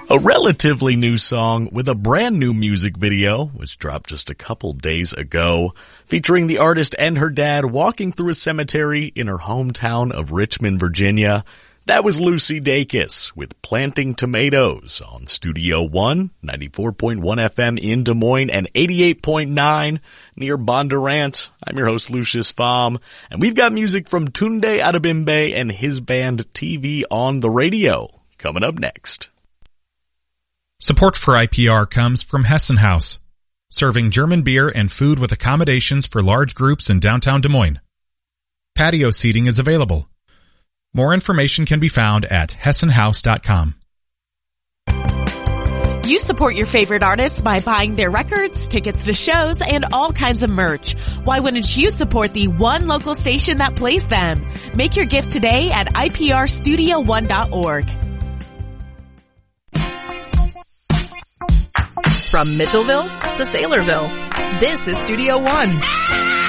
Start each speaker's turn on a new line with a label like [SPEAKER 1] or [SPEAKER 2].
[SPEAKER 1] A relatively new song with a brand new music video was dropped just a couple days ago, featuring the artist and her dad walking through a cemetery in her hometown of Richmond, Virginia. That was Lucy Dacus with Planting Tomatoes on Studio One, 94.1 FM in Des Moines and 88.9 near Bondurant. I'm your host, Lucius Pham, and we've got music from Tunde Adebimbe and his band TV on the Radio coming up next.
[SPEAKER 2] Support for IPR comes from Hessen House, serving German beer and food with accommodations for large groups in downtown Des Moines. Patio seating is available. More information can be found at hessenhouse.com.
[SPEAKER 3] You support your favorite artists by buying their records, tickets to shows, and all kinds of merch. Why wouldn't you support the one local station that plays them? Make your gift today at iprstudio1.org.
[SPEAKER 4] From Mitchellville to Saylorville, this is Studio One.